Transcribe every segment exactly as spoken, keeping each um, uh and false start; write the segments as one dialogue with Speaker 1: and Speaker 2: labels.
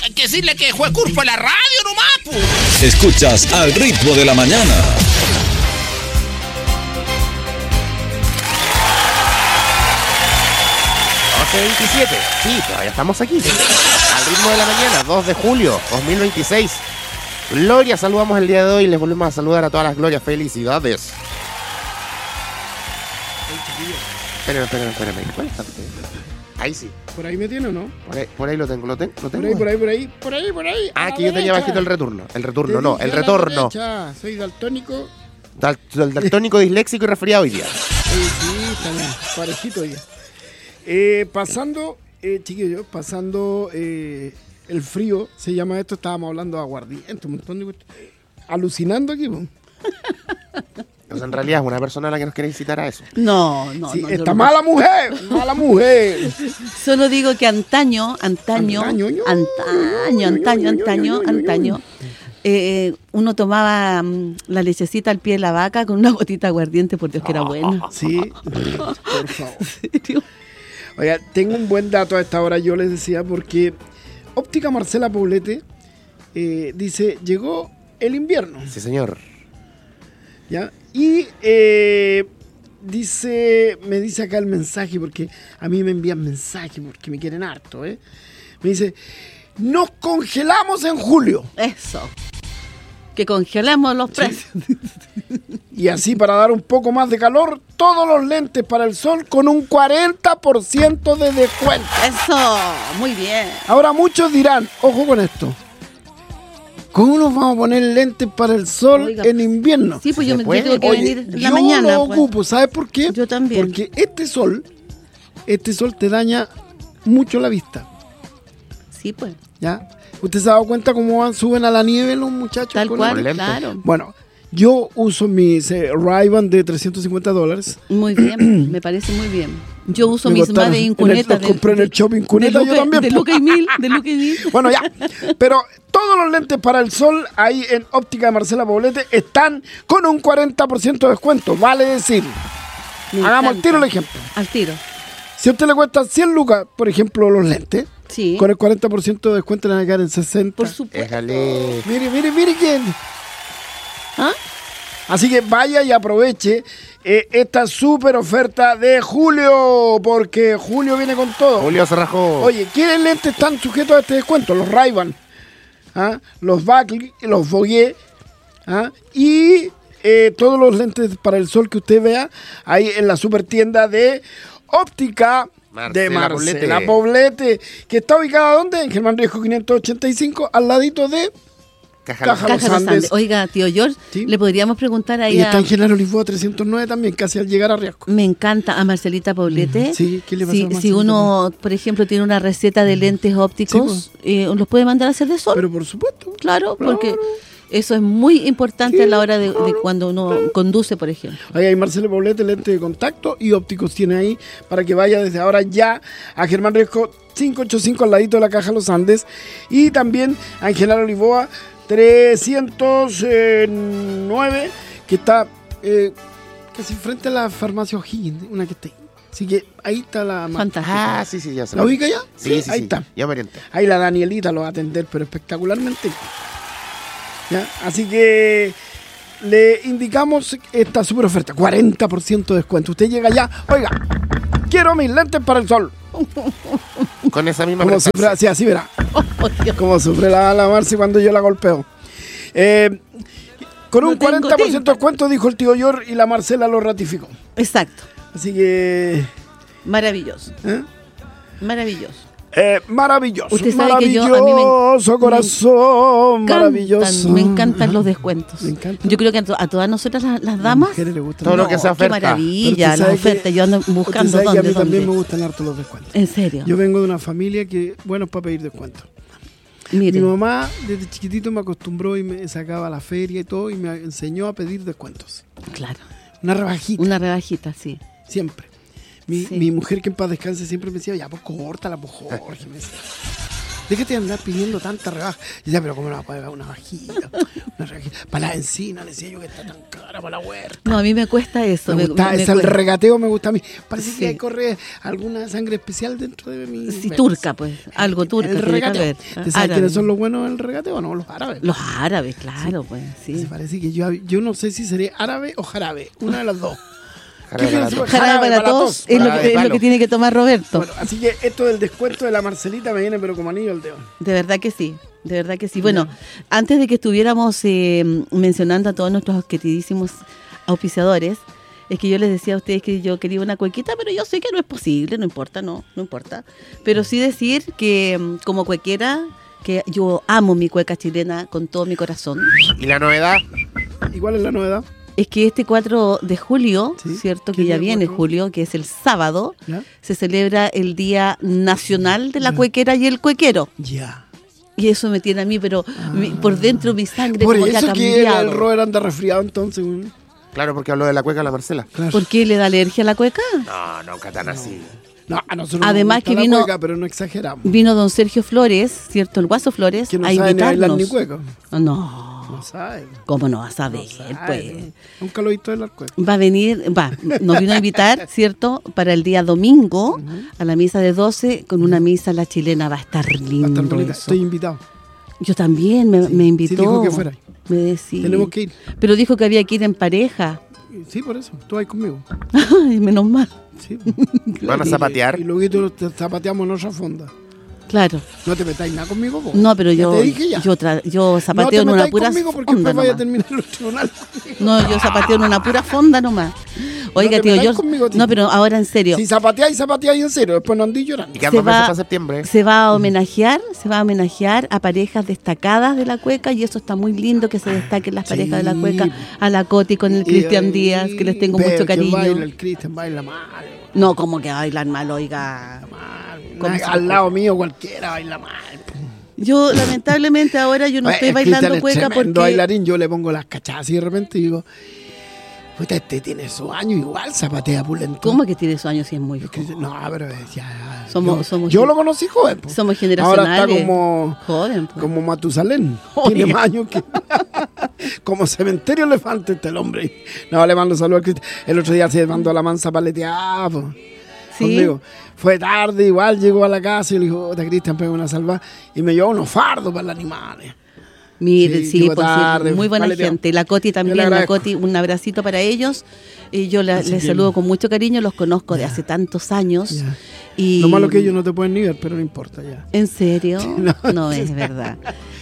Speaker 1: hay que decirle que juez Curpo en la radio nomás, pues.
Speaker 2: Escuchas Al Ritmo de la Mañana.
Speaker 3: doce veintisiete. Sí, todavía estamos aquí. Al Ritmo de la Mañana, dos de julio dos mil veintiséis. Gloria, saludamos el día de hoy. Les volvemos a saludar a todas las glorias. Felicidades. Espérame, espérame, espérame. ¿Cuál está? Ahí sí.
Speaker 4: ¿Por ahí me tiene o no?
Speaker 3: Por ahí, por ahí lo tengo, lo tengo, lo tengo.
Speaker 4: Por ahí, por ahí, por ahí, por ahí, por ahí.
Speaker 3: Ah, que yo tenía bajito el retorno. El retorno, no, el retorno.
Speaker 4: Soy daltónico.
Speaker 3: Dal, dal, daltónico, disléxico y resfriado hoy día.
Speaker 4: Sí, sí, está bien, parejito hoy día. Eh, pasando, eh, chiquillos, pasando eh, el frío, se llama esto, estábamos hablando de aguardiente, un montón de cuestiones. Alucinando aquí, pues.
Speaker 3: O sea, en realidad es una persona a la que nos quiere incitar a eso.
Speaker 5: No, no,
Speaker 4: sí,
Speaker 5: no.
Speaker 4: Esta mala no. mujer, mala mujer.
Speaker 5: Solo digo que antaño, antaño,
Speaker 4: antaño,
Speaker 5: antaño, antaño, antaño, antaño, eh, uno tomaba um, la lechecita al pie de la vaca con una gotita de aguardiente, por Dios que era buena.
Speaker 4: Sí, por favor. Oiga, tengo un buen dato a esta hora, yo les decía, porque Óptica Marcela Poblete eh, dice, llegó el invierno.
Speaker 3: Sí, señor.
Speaker 4: ¿Ya? Y eh, dice, me dice acá el mensaje, porque a mí me envían mensajes porque me quieren harto, ¿eh? Me dice, nos congelamos en julio.
Speaker 5: Eso. Que congelemos los precios.
Speaker 4: Sí. Y así, para dar un poco más de calor, todos los lentes para el sol con un cuarenta por ciento de descuento.
Speaker 5: Eso, muy bien.
Speaker 4: Ahora muchos dirán, ojo con esto, ¿cómo nos vamos a poner lentes para el sol Oiga, en invierno?
Speaker 5: Sí, pues yo me tengo que
Speaker 4: Oye,
Speaker 5: venir en la
Speaker 4: yo
Speaker 5: mañana.
Speaker 4: Yo lo
Speaker 5: pues.
Speaker 4: ocupo, ¿sabes por qué?
Speaker 5: Yo también.
Speaker 4: Porque este sol, este sol te daña mucho la vista.
Speaker 5: Sí, pues.
Speaker 4: ¿Ya? ¿Usted se ha dado cuenta cómo van, suben a la nieve los muchachos?
Speaker 5: Tal
Speaker 4: con
Speaker 5: cual,
Speaker 4: el...
Speaker 5: claro.
Speaker 4: Bueno, yo uso mis eh, Ray-Ban de trescientos cincuenta dólares.
Speaker 5: Muy bien, me parece muy bien. Yo uso me mis Made in Cuneta.
Speaker 4: Los compré en el shopping Cuneta, yo también.
Speaker 5: De Luca y Mil, de Luca y Mil.
Speaker 4: Bueno, ya. Pero todos los lentes para el sol ahí en Óptica de Marcela Poblete están con un cuarenta por ciento de descuento. Vale decir. Me hagamos al tiro el ejemplo.
Speaker 5: Al tiro.
Speaker 4: Si a usted le cuesta cien lucas, por ejemplo, los lentes,
Speaker 5: sí,
Speaker 4: con el cuarenta por ciento de descuento le van a quedar en sesenta.
Speaker 5: Por supuesto.
Speaker 3: Déjale.
Speaker 4: Mire, mire, mire quién.
Speaker 5: ¿Ah?
Speaker 4: Así que vaya y aproveche eh, esta súper oferta de julio, porque julio viene con todo.
Speaker 3: Julio se rajó.
Speaker 4: Oye, ¿quiénes lentes están sujetos a este descuento? Los Ray-Ban, ¿ah? Los Bakley, los Vogue, ¿ah? Y eh, todos los lentes para el sol que usted vea ahí en la super tienda de Óptica
Speaker 3: Marcela
Speaker 4: de Marcela
Speaker 3: Poblete.
Speaker 4: Poblete, que está ubicada ¿dónde? En Germán Riesco quinientos ochenta y cinco, al ladito de
Speaker 3: Caja,
Speaker 4: Caja
Speaker 5: Caja
Speaker 4: Los
Speaker 5: Los
Speaker 4: Andes.
Speaker 5: Andes. Oiga, tío George,
Speaker 4: ¿sí?
Speaker 5: Le podríamos preguntar ahí
Speaker 4: y
Speaker 5: a...
Speaker 4: está en General Lisboa trescientos nueve también, casi al llegar a Riesco.
Speaker 5: Me encanta a Marcelita Poblete.
Speaker 4: Sí, ¿qué le pasa
Speaker 5: si,
Speaker 4: a Marcelita
Speaker 5: si uno, por ejemplo, tiene una receta de lentes ópticos, sí, eh, ¿los puede mandar a hacer de sol?
Speaker 4: Pero por supuesto.
Speaker 5: Claro,
Speaker 4: claro.
Speaker 5: Porque eso es muy importante sí, a la hora de, de cuando uno
Speaker 4: claro.
Speaker 5: conduce, por ejemplo.
Speaker 4: Ahí hay Marcelo Poblete, lente de contacto y ópticos tiene ahí para que vaya desde ahora ya a Germán Riesco quinientos ochenta y cinco al ladito de la Caja Los Andes, y también a General Lisboa trescientos nueve, que está eh, casi frente a la farmacia O'Higgins, una que está ahí. Así que ahí está la...
Speaker 5: Fantástica.
Speaker 3: Ah, sí, sí, ya se
Speaker 4: ¿La ubica ya?
Speaker 3: Sí, sí,
Speaker 4: ahí
Speaker 3: sí.
Speaker 4: está.
Speaker 3: Ya me orienté.
Speaker 4: Ahí la Danielita lo va a atender, pero espectacularmente. ¿Ya? Así que le indicamos esta super oferta, cuarenta por ciento de descuento. Usted llega ya, oiga, quiero mis lentes para el sol.
Speaker 3: Con esa misma
Speaker 4: Como sufre, sí, así verá. Como sufre la, la Marci cuando yo la golpeo. Eh, con un no cuarenta por ciento de descuento, dijo el tío Yor, y la Marcela lo ratificó.
Speaker 5: Exacto.
Speaker 4: Así que...
Speaker 5: Maravilloso.
Speaker 4: ¿Eh?
Speaker 5: Maravilloso.
Speaker 4: Eh, maravilloso.
Speaker 5: Usted sabe
Speaker 4: maravilloso,
Speaker 5: que yo, a mí me,
Speaker 4: corazón,
Speaker 5: me
Speaker 4: maravilloso.
Speaker 5: Encantan, me encantan los descuentos.
Speaker 4: Me encanta.
Speaker 5: Yo creo que a, to, a todas nosotras las, las damas,
Speaker 4: les gusta
Speaker 3: todo
Speaker 5: no,
Speaker 3: lo que sea oferta.
Speaker 5: Qué maravilla, las ofertas. Yo ando buscando
Speaker 4: dónde,
Speaker 5: dónde,
Speaker 4: a mí
Speaker 5: dónde.
Speaker 4: también me gustan harto los descuentos.
Speaker 5: ¿En serio?
Speaker 4: Yo vengo de una familia que, bueno, es para pedir descuentos.
Speaker 5: Mire.
Speaker 4: Mi mamá desde chiquitito me acostumbró y me sacaba a la feria y todo y me enseñó a pedir descuentos.
Speaker 5: Claro.
Speaker 4: Una rebajita.
Speaker 5: Una rebajita, sí.
Speaker 4: Siempre. Mi, sí. mi mujer, que en paz descanse, siempre me decía, ya, pues córtala, pues Jorge. Me decía. déjate de andar pidiendo tanta rebaja. Y ya, pero ¿cómo no va a pagar una bajita? Una rebajita. Para la encina, le decía yo que está tan cara para la huerta.
Speaker 5: No, a mí me cuesta eso.
Speaker 4: Me gusta,
Speaker 5: me- me
Speaker 4: es el
Speaker 5: cuesta.
Speaker 4: regateo me gusta a mí. Parece
Speaker 5: Sí.
Speaker 4: que corre alguna sangre especial dentro de mi...
Speaker 5: Sí,
Speaker 4: venas.
Speaker 5: turca, pues. Algo turca.
Speaker 4: El
Speaker 5: tiene que
Speaker 4: regateo.
Speaker 5: haber.
Speaker 4: ¿Te sabes
Speaker 5: Árabe.
Speaker 4: quiénes son los buenos del regateo? No, los árabes.
Speaker 5: Los árabes, claro, pues. Sí.
Speaker 4: Se parece que yo, yo no sé si seré árabe o jarabe. Una de las dos.
Speaker 3: Jarabe
Speaker 4: ¿Qué
Speaker 3: para
Speaker 4: quieres?
Speaker 3: todos.
Speaker 5: Jarabe para todos es lo,
Speaker 3: jarabe
Speaker 5: que,
Speaker 3: de
Speaker 5: es lo
Speaker 3: palo.
Speaker 5: que tiene que tomar Roberto.
Speaker 4: Bueno, así que esto del descuento de la Marcelita me viene pero como anillo al dedo.
Speaker 5: De verdad que sí, de verdad que sí. Bueno, antes de que estuviéramos eh, mencionando a todos nuestros queridísimos auspiciadores, es que yo les decía a ustedes que yo quería una cuequita, pero yo sé que no es posible, no importa, no, no importa. Pero sí decir que mm, como cuequera, que yo amo mi cueca chilena con todo mi corazón.
Speaker 3: ¿Y la novedad?
Speaker 4: ¿Y cuál es la novedad?
Speaker 5: Es que este cuatro de julio,
Speaker 4: Sí.
Speaker 5: ¿cierto?
Speaker 4: ¿Qué
Speaker 5: Que ya
Speaker 4: día
Speaker 5: viene
Speaker 4: cuatro?
Speaker 5: julio, que es el sábado,
Speaker 4: ¿Ya?
Speaker 5: se celebra el Día Nacional de la
Speaker 4: Ya.
Speaker 5: Cuequera y el Cuequero.
Speaker 4: Ya.
Speaker 5: Y eso me tiene a mí, pero mi- por dentro mi sangre
Speaker 4: Por
Speaker 5: como que ha
Speaker 4: eso que el,
Speaker 5: cambiado.
Speaker 4: el Robert anda resfriado entonces. güey.
Speaker 3: Claro, porque habló de la cueca a la Marcela.
Speaker 4: Claro.
Speaker 5: ¿Por qué le da alergia a la cueca?
Speaker 3: No, nunca tan así.
Speaker 4: No, a nosotros
Speaker 5: Además
Speaker 4: nos gusta
Speaker 5: que
Speaker 4: la
Speaker 5: vino-
Speaker 4: cueca, pero no exageramos.
Speaker 5: Vino don Sergio Flores, ¿cierto? El Guaso Flores,
Speaker 4: Que no
Speaker 5: a
Speaker 4: sabe ni bailar
Speaker 5: invitarnos.
Speaker 4: ni cueca.
Speaker 5: No,
Speaker 4: No sabe.
Speaker 5: ¿cómo no vas a ver?
Speaker 4: No sabe,
Speaker 5: Pues
Speaker 4: ¿no? Nunca lo he visto bailar cueca.
Speaker 5: va a venir, va, nos vino a invitar, ¿cierto? Para el día domingo, a la misa de doce, con una misa la chilena, va a estar
Speaker 4: Va a
Speaker 5: lindo
Speaker 4: estar bonita.
Speaker 5: eso.
Speaker 4: Estoy invitado.
Speaker 5: Yo también, me,
Speaker 4: Sí,
Speaker 5: me
Speaker 4: sí
Speaker 5: invitó.
Speaker 4: dijo que fuera.
Speaker 5: Me decía.
Speaker 4: Tenemos que ir.
Speaker 5: Pero dijo que había que ir en pareja.
Speaker 4: Sí, por eso. Tú vas conmigo.
Speaker 5: Ay, menos mal.
Speaker 4: Sí.
Speaker 3: ¿Van a zapatear?
Speaker 4: Y luego te zapateamos en otra fonda.
Speaker 5: Claro.
Speaker 4: No te metáis nada conmigo, po.
Speaker 5: No, pero
Speaker 4: Ya
Speaker 5: yo
Speaker 4: te dije ya.
Speaker 5: yo, tra- yo
Speaker 4: no
Speaker 5: zapateo
Speaker 4: te
Speaker 5: en una
Speaker 4: metáis
Speaker 5: pura
Speaker 4: conmigo porque
Speaker 5: fonda
Speaker 4: después vaya a
Speaker 5: nomás.
Speaker 4: terminar en los tribunales.
Speaker 5: No, yo zapateo en una pura fonda nomás. Oiga,
Speaker 4: te
Speaker 5: tío,
Speaker 4: metáis
Speaker 5: yo
Speaker 4: conmigo, tío.
Speaker 5: no, pero ahora en serio.
Speaker 4: Si zapateáis, zapateáis en serio. Después no andís llorando.
Speaker 3: Y quedan
Speaker 5: Se
Speaker 3: dos meses
Speaker 5: va,
Speaker 3: para septiembre.
Speaker 5: se va a homenajear, se va a homenajear a parejas destacadas de la cueca y eso está muy lindo que se destaquen las
Speaker 4: Sí.
Speaker 5: parejas de la cueca, a la Coti con el
Speaker 4: Y-
Speaker 5: Cristian
Speaker 4: y-
Speaker 5: Díaz, que les tengo
Speaker 4: pero
Speaker 5: mucho
Speaker 4: que
Speaker 5: cariño.
Speaker 4: baila, el Cristian baila mal.
Speaker 5: No, como que bailan mal, oiga.
Speaker 4: mal.
Speaker 5: ¿Cómo
Speaker 4: Na-
Speaker 5: se
Speaker 4: Al
Speaker 5: le
Speaker 4: lado mío cualquiera baila mal.
Speaker 5: Yo lamentablemente ahora yo no
Speaker 4: Oye,
Speaker 5: estoy
Speaker 4: el
Speaker 5: bailando
Speaker 4: Cristian es
Speaker 5: cueca porque
Speaker 4: tremendo bailarín, yo le pongo las cachas y de repente digo, puta, este tiene su año igual, zapatea pulento.
Speaker 5: ¿Cómo que tiene su años si es muy
Speaker 4: El
Speaker 5: joven?
Speaker 4: Cristian- No, pero es ya.
Speaker 5: Somos-
Speaker 4: yo,
Speaker 5: somos
Speaker 4: yo
Speaker 5: gen-
Speaker 4: lo conocí joven. po.
Speaker 5: Somos
Speaker 4: Ahora
Speaker 5: generacionales.
Speaker 4: está como,
Speaker 5: Joven, pues.
Speaker 4: como Matusalén.
Speaker 5: Oye.
Speaker 4: Tiene más años que. Como cementerio elefante está el hombre. No, le mando saludos al Cristian. El otro día se mandó a la mansa paleteada. po.
Speaker 5: Sí.
Speaker 4: Conmigo. Fue tarde, igual llegó a la casa y le dijo, "Ota, Cristian, pega una salva." Y me llevó unos fardos para los animales.
Speaker 5: Mire,
Speaker 4: Sí,
Speaker 5: sí,
Speaker 4: llegó
Speaker 5: pues, sí,
Speaker 4: tarde,
Speaker 5: muy buena
Speaker 4: vale,
Speaker 5: gente. La Coti
Speaker 4: Yo le
Speaker 5: también, la
Speaker 4: agradezco.
Speaker 5: Coti, un abracito para ellos. Y yo la-
Speaker 4: Así
Speaker 5: les
Speaker 4: que-
Speaker 5: saludo con mucho cariño, los conozco de hace tantos años.
Speaker 4: Ya.
Speaker 5: Y
Speaker 4: Lo malo que ellos no te pueden ni ver, pero no importa ya.
Speaker 5: ¿En serio?
Speaker 4: No,
Speaker 5: No, es verdad.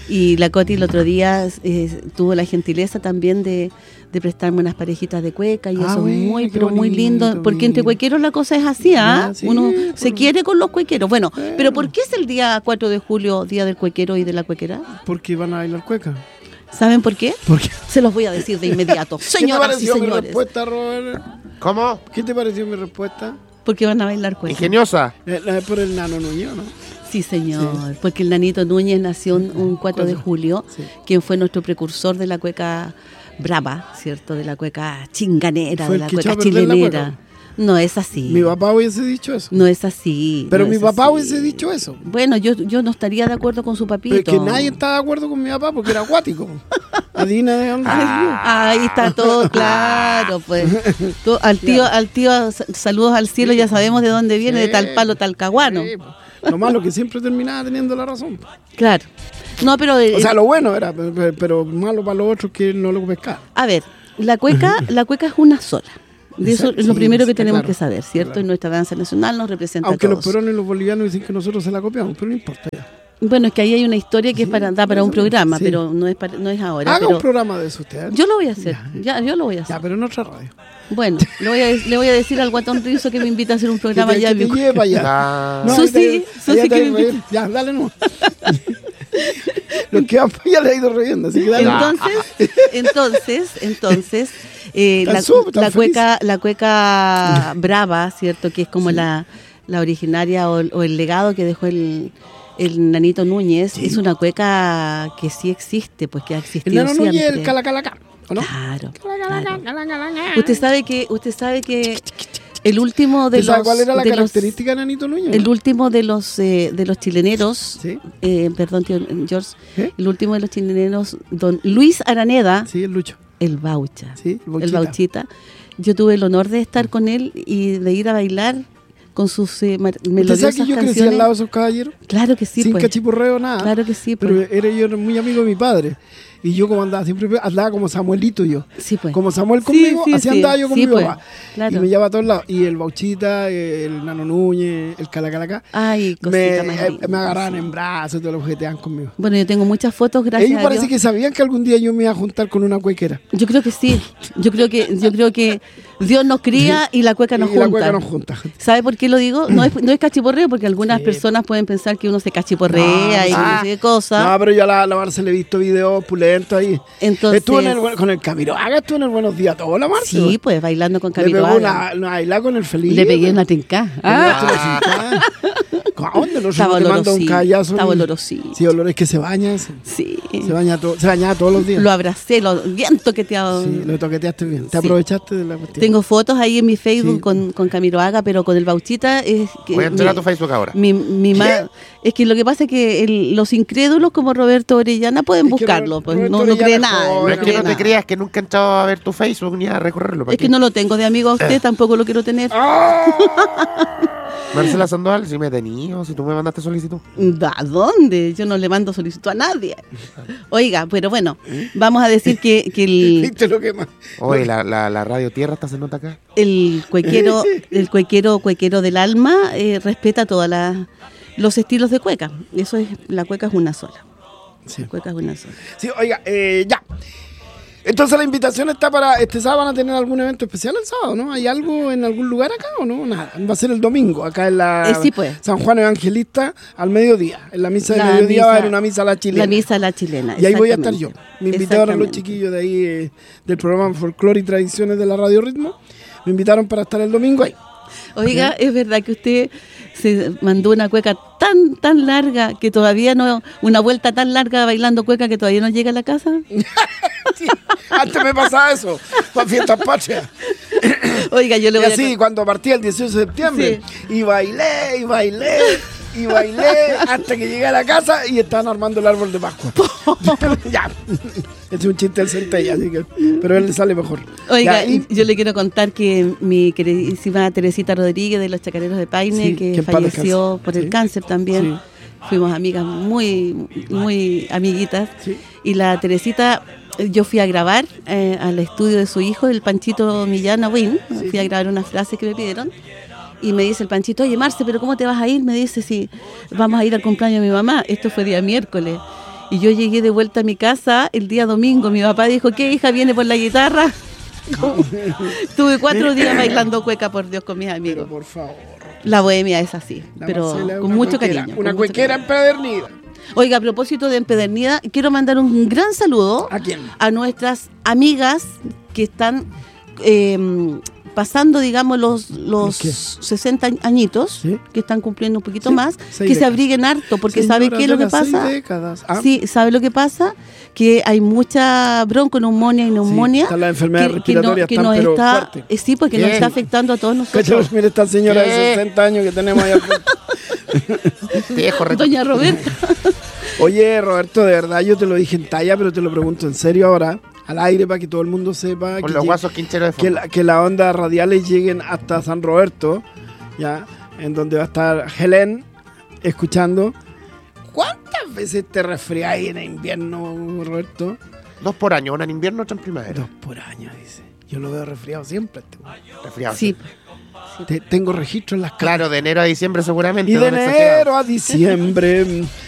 Speaker 5: Y la Coti el otro día eh, tuvo la gentileza también de, de prestarme unas parejitas de cueca y
Speaker 4: Ah,
Speaker 5: eso es
Speaker 4: bueno,
Speaker 5: muy,
Speaker 4: qué
Speaker 5: pero muy
Speaker 4: bonito,
Speaker 5: lindo, porque entre
Speaker 4: mira.
Speaker 5: cuequeros la cosa es así, ¿ah?
Speaker 4: Ya, sí,
Speaker 5: Uno
Speaker 4: por-
Speaker 5: se quiere con los cuequeros. Bueno,
Speaker 4: Bueno.
Speaker 5: pero ¿por qué es el día cuatro de julio, día del cuequero y de la cuequera?
Speaker 4: Porque van a bailar cueca.
Speaker 5: ¿Saben por qué?
Speaker 4: Porque
Speaker 5: Se los voy a decir de inmediato.
Speaker 4: ¿Qué te
Speaker 5: Señoras y
Speaker 4: pareció mi
Speaker 5: señores,
Speaker 4: respuesta, Robert?
Speaker 3: ¿Cómo?
Speaker 4: ¿Qué te pareció mi respuesta?
Speaker 5: porque van a bailar cueca.
Speaker 3: Ingeniosa.
Speaker 4: La, la- por el nano Núñez, ¿no?
Speaker 5: Sí, señor, porque el Nanito Núñez nació un, un cuatro de julio,
Speaker 4: Sí.
Speaker 5: quien fue nuestro precursor de la cueca brava, ¿cierto? De la cueca chinganera,
Speaker 4: Fue
Speaker 5: de
Speaker 4: el
Speaker 5: la
Speaker 4: que
Speaker 5: cueca
Speaker 4: echó a perder la
Speaker 5: chilenera.
Speaker 4: cueca.
Speaker 5: No es así.
Speaker 4: Mi papá hubiese dicho eso.
Speaker 5: No es así.
Speaker 4: Pero
Speaker 5: no
Speaker 4: mi
Speaker 5: es
Speaker 4: papá
Speaker 5: así.
Speaker 4: hubiese dicho eso.
Speaker 5: Bueno, yo, yo no estaría de acuerdo con su papito.
Speaker 4: Pero es que nadie está de acuerdo con mi papá porque era acuático. Adivina de dónde
Speaker 5: Ahí está todo claro, pues. Tú- al tío, al tío, sa- saludos al cielo, ya sabemos de dónde viene, de tal palo, tal caguano.
Speaker 4: Sí, po. Lo malo que siempre terminaba teniendo la razón.
Speaker 5: Claro. No, pero eh,
Speaker 4: O sea, lo bueno era, pero, pero malo para los otros que no lo pescaban.
Speaker 5: a ver, la cueca, la cueca es una sola. De eso
Speaker 4: Exacto,
Speaker 5: es lo
Speaker 4: sí,
Speaker 5: primero que
Speaker 4: está
Speaker 5: tenemos
Speaker 4: claro,
Speaker 5: que saber, ¿cierto?
Speaker 4: claro.
Speaker 5: En nuestra danza nacional nos representa
Speaker 4: Aunque
Speaker 5: a
Speaker 4: los
Speaker 5: todos.
Speaker 4: peruanos y los bolivianos dicen que nosotros se la copiamos, pero no importa ya.
Speaker 5: Bueno, es que ahí hay una historia que es para, da para un programa,
Speaker 4: sí.
Speaker 5: pero no es para, no es ahora.
Speaker 4: Haga
Speaker 5: pero
Speaker 4: un programa de eso usted. ¿eh?
Speaker 5: yo lo voy a hacer, ya, yo lo voy a hacer.
Speaker 4: Ya, pero en otra radio.
Speaker 5: Bueno, le voy, a, le voy a decir al guatón Rizo que me invita a hacer un
Speaker 4: Que
Speaker 5: programa
Speaker 4: te,
Speaker 5: ya.
Speaker 4: que te
Speaker 5: mi-
Speaker 4: lleve para allá.
Speaker 3: Ah.
Speaker 4: No,
Speaker 5: Susi,
Speaker 4: ahí te-
Speaker 5: Susi
Speaker 4: allá te
Speaker 5: que
Speaker 4: hay
Speaker 5: me
Speaker 4: reír.
Speaker 5: invita.
Speaker 4: Ya, dale no. Los que van para allá le ha ido riendo, así que dale.
Speaker 5: Entonces, entonces, entonces, eh,
Speaker 4: Están
Speaker 5: la,
Speaker 4: súper, están
Speaker 5: la cueca, la cueca brava, ¿cierto? Que es como la, la originaria o, el- o el legado que dejó el, el Nanito Núñez,
Speaker 4: Sí.
Speaker 5: es una cueca que sí existe, pues que ha
Speaker 4: El
Speaker 5: existido
Speaker 4: nano Núñez
Speaker 5: siempre.
Speaker 4: el calacalacá, ¿o no?
Speaker 5: Claro, claro. Usted sabe que, usted sabe que El último de
Speaker 4: ¿Tú sabes
Speaker 5: los
Speaker 4: cuál era la
Speaker 5: de los-
Speaker 4: característica de Nanito Núñez?
Speaker 5: el último de los eh, de los chileneros,
Speaker 4: Sí.
Speaker 5: eh, perdón, tío George,
Speaker 4: ¿Eh?
Speaker 5: el último de los chileneros, don Luis Araneda,
Speaker 4: Sí, el Lucho.
Speaker 5: el Baucha,
Speaker 4: Sí, el
Speaker 5: el
Speaker 4: Bauchita.
Speaker 5: Bauchita. Yo tuve el honor de estar con él y de ir a bailar con sus eh, mar-
Speaker 4: ¿Usted sabe
Speaker 5: melodiosas
Speaker 4: que yo crecí
Speaker 5: canciones.
Speaker 4: al lado de esos caballeros?
Speaker 5: Claro que sí,
Speaker 4: Sin
Speaker 5: pues.
Speaker 4: cachipurreo, nada.
Speaker 5: Claro que sí, pues.
Speaker 4: Pero era yo era muy amigo de mi padre. Y yo como andaba siempre, andaba como Samuelito yo.
Speaker 5: Sí, pues.
Speaker 4: Como Samuel
Speaker 5: Sí,
Speaker 4: conmigo,
Speaker 5: sí,
Speaker 4: así
Speaker 5: sí.
Speaker 4: andaba yo con
Speaker 5: Sí,
Speaker 4: mi
Speaker 5: pues.
Speaker 4: papá.
Speaker 5: Claro.
Speaker 4: Y me llevaba a todos lados. Y el Bauchita, el Nano Núñez, el Calacalacá.
Speaker 5: Ay, cosita
Speaker 4: Me,
Speaker 5: más
Speaker 4: eh,
Speaker 5: linda.
Speaker 4: me agarraban en brazos y todos los jugueteaban conmigo.
Speaker 5: Bueno, yo tengo muchas fotos, gracias
Speaker 4: Ellos
Speaker 5: a
Speaker 4: parece
Speaker 5: Dios.
Speaker 4: que sabían que algún día yo me iba a juntar con una cuequera.
Speaker 5: Yo creo que sí. Yo creo que yo creo que Dios nos cría y la cueca nos
Speaker 4: y la
Speaker 5: junta.
Speaker 4: cueca nos junta.
Speaker 5: ¿Sabe por qué lo digo? No es, no es cachiporreo, porque algunas personas pueden pensar que uno se cachiporrea y que no sé qué cosa.
Speaker 4: No, pero yo a la, a la Marce le he visto videos pulentos ahí.
Speaker 5: Entonces-
Speaker 4: Estuvo en el, buen- con el Camiroaga, estuvo en el Buenos Días a todos, la Marce.
Speaker 5: Sí, pues bailando con
Speaker 4: Le pegó
Speaker 5: Camilo
Speaker 4: una, una bailada con el Felipe.
Speaker 5: Le pegué una tinca.
Speaker 4: Ah. ¿A dónde no se
Speaker 5: Estaba
Speaker 4: te manda un
Speaker 5: olorosito,
Speaker 4: callazo?
Speaker 5: estaba
Speaker 4: y-
Speaker 5: olorosito.
Speaker 4: Sí, olores que se bañan. Se,
Speaker 5: Sí.
Speaker 4: se baña to- se bañaba todos los días.
Speaker 5: Lo abracé, lo bien toqueteado.
Speaker 4: Sí, lo toqueteaste bien. Te
Speaker 5: Sí.
Speaker 4: aprovechaste de la cuestión.
Speaker 5: Tengo fotos ahí en mi Facebook
Speaker 4: Sí.
Speaker 5: con, con Camiroaga, pero con el Bauchita es que
Speaker 3: Voy a entrar
Speaker 5: mi-
Speaker 3: a tu Facebook ahora.
Speaker 5: Mi, mi ma- es que lo que pasa es que el- los incrédulos como Roberto Orellana pueden
Speaker 4: Es que
Speaker 5: buscarlo,
Speaker 4: Robert-
Speaker 5: pues
Speaker 4: Roberto
Speaker 5: no, no cree
Speaker 4: Orellana es
Speaker 5: nada.
Speaker 4: joven,
Speaker 3: No
Speaker 5: no
Speaker 3: es que
Speaker 5: cree
Speaker 3: no te
Speaker 5: nada.
Speaker 3: creas que nunca he entrado a ver tu Facebook ni a recorrerlo. ¿para
Speaker 5: Es
Speaker 3: qué?
Speaker 5: que no lo tengo de amigo a usted, tampoco lo quiero tener.
Speaker 3: Marcela Sandoval, si me he tenido, si tú me mandaste solicitud.
Speaker 5: ¿A dónde? Yo no le mando solicitud a nadie. Oiga, pero bueno, vamos a decir que, que el,
Speaker 4: ¿Viste lo que más?
Speaker 3: Oye, la, la, la radio Tierra hasta se nota acá.
Speaker 5: el cuequero, el cuequero, cuequero del alma eh, respeta todos los estilos de cueca. Eso es, la cueca es una sola.
Speaker 4: Sí.
Speaker 5: La cueca es una sola.
Speaker 4: Sí, oiga, eh, ya. Entonces la invitación está para este sábado. ¿Van a tener algún evento especial el sábado, no? ¿Hay algo en algún lugar acá o no? Nada. Va a ser el domingo, acá en la
Speaker 5: Eh, sí, pues.
Speaker 4: San Juan Evangelista al mediodía. En la misa de
Speaker 5: La
Speaker 4: mediodía va a
Speaker 5: misa-
Speaker 4: haber una misa a la chilena.
Speaker 5: La misa a la chilena.
Speaker 4: Y ahí voy a estar yo.
Speaker 5: exactamente.
Speaker 4: Me invitaron los
Speaker 5: Exactamente.
Speaker 4: chiquillos de ahí, eh, del programa Folclore y Tradiciones de la Radio Ritmo. Me invitaron para estar el domingo ahí.
Speaker 5: Oiga, es verdad que usted se mandó una cueca tan, tan larga que todavía no, una vuelta tan larga bailando cueca que todavía no llega a la casa.
Speaker 4: Sí, antes me pasaba eso, para fiestas patrias.
Speaker 5: Oiga, yo le
Speaker 4: Y
Speaker 5: voy
Speaker 4: así,
Speaker 5: a...
Speaker 4: cuando partía el dieciocho de septiembre, y bailé, y bailé, y bailé, hasta que llegué a la casa y estaban armando el árbol de Pascua. Ya, ese es un chiste del Centella, así que, pero a él le sale mejor.
Speaker 5: Oiga,
Speaker 4: Ya, y-
Speaker 5: yo le quiero contar que mi queridísima Teresita Rodríguez de los Chacareros de Paine,
Speaker 4: Sí, que
Speaker 5: que
Speaker 4: en paz
Speaker 5: falleció
Speaker 4: descanse.
Speaker 5: por
Speaker 4: Sí.
Speaker 5: el cáncer también,
Speaker 4: Sí.
Speaker 5: fuimos amigas muy, muy amiguitas,
Speaker 4: Sí.
Speaker 5: y la Teresita, yo fui a grabar eh, al estudio de su hijo, el Panchito Millán Win, fui a grabar unas frases que me pidieron, y me dice el Panchito, oye Marce, ¿pero cómo te vas a ir? Me dice, si vamos a ir al cumpleaños de mi mamá, esto fue día miércoles. Y yo llegué de vuelta a mi casa el día domingo. Mi papá dijo, ¿qué hija viene por la guitarra? Tuve cuatro días bailando cueca, por Dios, con mis
Speaker 4: Pero
Speaker 5: amigos.
Speaker 4: por favor.
Speaker 5: La bohemia es así,
Speaker 4: la
Speaker 5: pero
Speaker 4: Marcela es
Speaker 5: con
Speaker 4: una
Speaker 5: mucho
Speaker 4: cuequera,
Speaker 5: cariño. con
Speaker 4: Una
Speaker 5: mucho
Speaker 4: cuequera
Speaker 5: cariño.
Speaker 4: empedernida.
Speaker 5: Oiga, a propósito de empedernida, quiero mandar un gran saludo
Speaker 4: ¿A quién?
Speaker 5: a nuestras amigas que están eh, pasando, digamos, los, los
Speaker 4: ¿Qué?
Speaker 5: sesenta añitos,
Speaker 4: Sí.
Speaker 5: que están cumpliendo un poquito
Speaker 4: Sí,
Speaker 5: más,
Speaker 4: seis
Speaker 5: que
Speaker 4: décadas.
Speaker 5: se abriguen harto, porque ¿sabe
Speaker 4: Señoras
Speaker 5: qué es
Speaker 4: de
Speaker 5: lo que
Speaker 4: las seis
Speaker 5: pasa?
Speaker 4: décadas. Ah,
Speaker 5: Sí, ¿sabe lo que pasa? Que hay mucha bronconeumonía y neumonía.
Speaker 4: están las enfermedades
Speaker 5: que- que no-
Speaker 4: respiratorias
Speaker 5: que
Speaker 4: están,
Speaker 5: nos
Speaker 4: pero
Speaker 5: está,
Speaker 4: fuertes.
Speaker 5: eh, sí, porque nos
Speaker 3: ¿Qué?
Speaker 5: está afectando a todos
Speaker 4: Cáchalo,
Speaker 5: nosotros.
Speaker 4: mira esta señora de
Speaker 3: ¿Qué?
Speaker 4: sesenta años que tenemos ahí al frente.
Speaker 3: Te dejo re-
Speaker 5: Doña Roberta.
Speaker 4: Oye, Roberto, de verdad yo te lo dije en talla, pero te lo pregunto en serio ahora, al aire, para que todo el mundo sepa
Speaker 3: Con
Speaker 4: que,
Speaker 3: los
Speaker 4: lleg-
Speaker 3: guasos quincheros de
Speaker 4: que,
Speaker 3: fondo.
Speaker 4: la, que las ondas radiales lleguen hasta San Roberto, ya, en donde va a estar Helen escuchando. ¿Cuántas veces te resfrias en invierno, Roberto?
Speaker 3: Dos por año, una en invierno, otra en primavera.
Speaker 4: Dos por año, dice. Yo lo veo resfriado siempre. Este güey.
Speaker 3: Resfriado.
Speaker 5: Sí.
Speaker 4: Te- tengo registro en las caras.
Speaker 3: Claro, de enero a diciembre seguramente.
Speaker 4: Y de
Speaker 3: don exagerado.
Speaker 4: enero a diciembre